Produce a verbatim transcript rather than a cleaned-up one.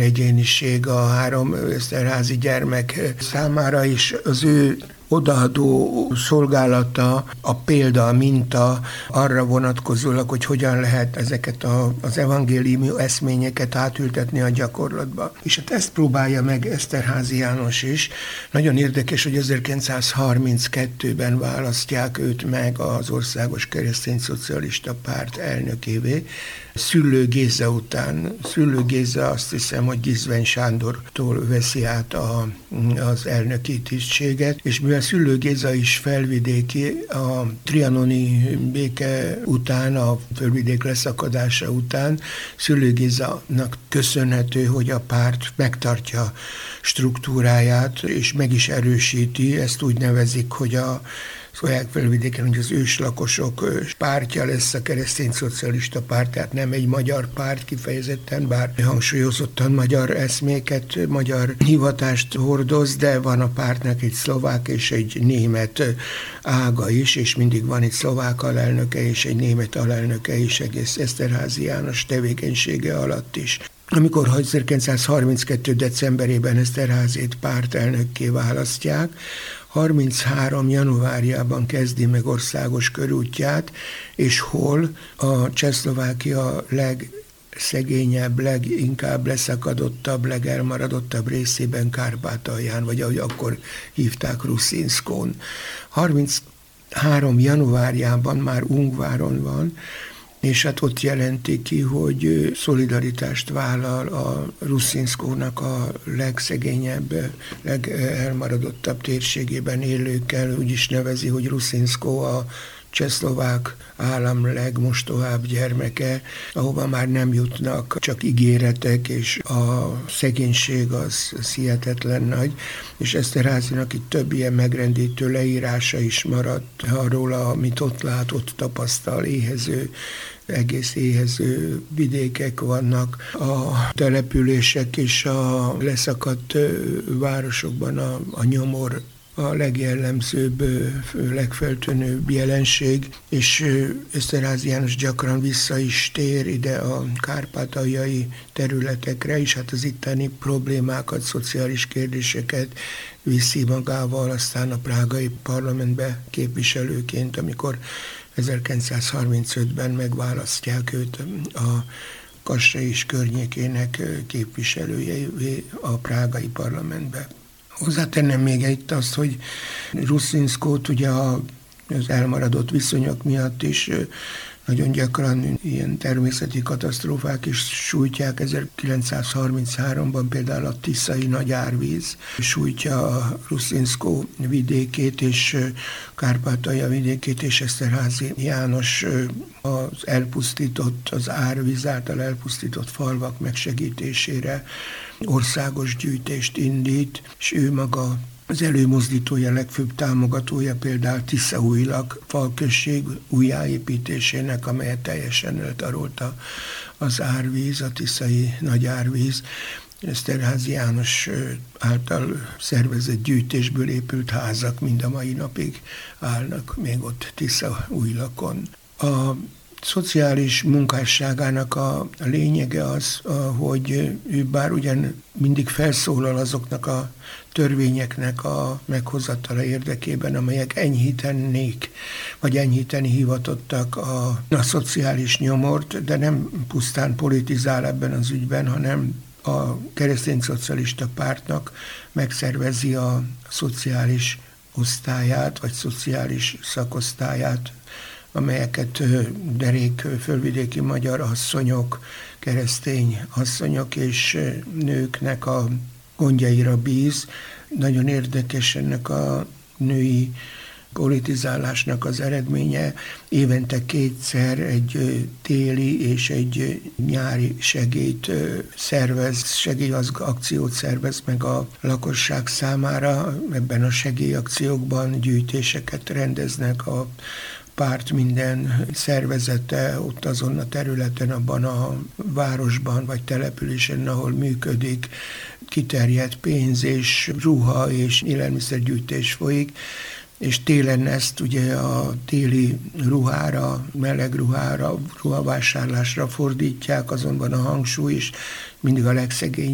egyéniség a három Eszterházy gyermek számára is. Az ő odaadó szolgálata, a példa, a minta arra vonatkozólag, hogy hogyan lehet ezeket a, az evangéliumi eszményeket átültetni a gyakorlatba. És hát ezt próbálja meg Eszterházy János is. Nagyon érdekes, hogy ezerkilencszázharminckettőben választják őt meg az Országos Keresztényszocialista Párt elnökévé. Szüllő Géza után. Szüllő Géza azt hiszem, hogy Gizsvány Sándortól veszi át a, az elnöki tisztséget, és mivel Szüllő Géza is felvidéki, a trianoni béke után, a Fölvidék leszakadása után Szüllő Gézának köszönhető, hogy a párt megtartja struktúráját, és meg is erősíti, ezt úgy nevezik, hogy a Szolják Fölvidéken, hogy az őslakosok pártja lesz a Keresztényszocialista Párt, tehát nem egy magyar párt kifejezetten, bár hangsúlyozottan magyar eszméket, magyar hivatást hordoz, de van a pártnak egy szlovák és egy német ága is, és mindig van egy szlovák alelnöke és egy német alelnöke is egész Eszterházy János tevékenysége alatt is. Amikor ezerkilencszázharminckettő. decemberében Eszterházyt pártelnökké választják, harminchárom. januárjában kezdi meg országos körútját, és hol a Csehszlovákia legszegényebb, leginkább leszakadottabb, legelmaradottabb részében, Kárpátalján, vagy ahogy akkor hívták, Ruszinszkón. harminchárom. januárjában már Ungváron van, és hát ott jelenti ki, hogy szolidaritást vállal a Ruszinszkónak a legszegényebb, legelmaradottabb térségében élőkkel, úgy is nevezi, hogy Ruszinszkó a csehszlovák állam legmostohább gyermeke, ahova már nem jutnak csak ígéretek, és a szegénység az, az hihetetlen nagy, és Eszterházynak itt több ilyen megrendítő leírása is maradt arról, amit ott lát, ott tapasztal, éhező, egész éhező vidékek vannak, a települések és a leszakadt városokban a, a nyomor a legjellemzőbb, legfeltűnőbb jelenség, és Eszterházy János gyakran vissza is tér ide a kárpátaljai területekre is, hát az itteni problémákat, szociális kérdéseket viszi magával, aztán a prágai parlamentbe képviselőként, amikor ezerkilencszázharmincötben megválasztják őt a Kassai és környékének képviselőjévé a prágai parlamentbe. Hozzátennem még itt azt, hogy Ruszinszkót ugye az elmaradott viszonyok miatt is nagyon gyakran ilyen természeti katasztrófák is sújtják. ezerkilencszázharmincháromban például a tiszai nagy árvíz sújtja a Ruszinszkó vidékét és Kárpátalja vidékét, és Eszterházy János az elpusztított, az árvíz által elpusztított falvak megsegítésére országos gyűjtést indít, és ő maga az előmozdítója, legfőbb támogatója például Tiszaújlak falközség újjáépítésének, amelyet teljesen eltarolta az árvíz, a tiszai nagy árvíz. Eszterházy János által szervezett gyűjtésből épült házak mind a mai napig állnak még ott Tiszaújlakon. A szociális munkásságának a lényege az, hogy ő bár ugyan mindig felszólal azoknak a törvényeknek a meghozatala érdekében, amelyek enyhítenék, vagy enyhíteni hivatottak a, a szociális nyomort, de nem pusztán politizál ebben az ügyben, hanem a Keresztényszocialista Pártnak megszervezi a szociális osztályát, vagy szociális szakosztályát, amelyeket derék fölvidéki magyar asszonyok, keresztény asszonyok és nőknek a gondjaira bíz. Nagyon érdekes ennek a női politizálásnak az eredménye. Évente kétszer egy téli és egy nyári segélyt szervez, segélyakciót szervez meg a lakosság számára. Ebben a segélyakciókban gyűjtéseket rendeznek a párt minden szervezete ott azon a területen, abban a városban vagy településen, ahol működik, kiterjedt pénz és ruha és élelmiszergyűjtés folyik, és télen ezt ugye a téli ruhára, meleg ruhára, ruhavásárlásra fordítják, azonban a hangsúly is mindig a legszegényebb